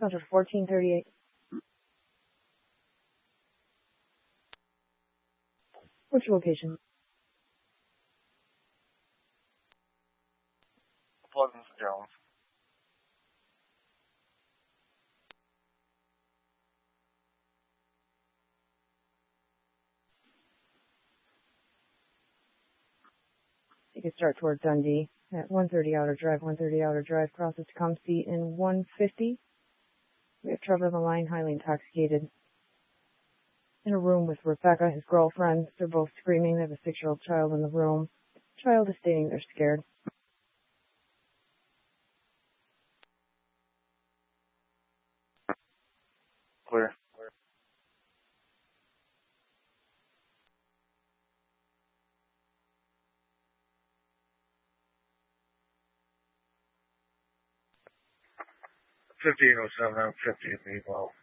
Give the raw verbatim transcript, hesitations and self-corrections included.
Center fourteen thirty-eight. What's your location? Pleasant Jones. You can start toward Dundee at one thirty Outer Drive, one thirty Outer Drive, crosses Tecumseh in one fifty. We have Trevor on the line, highly intoxicated, in a room with Rebecca, his girlfriend. They're both screaming. They have a six-year-old child in the room. Child is stating they're scared. Clear. fifteen oh seven, I'm fifty at Meatloaf.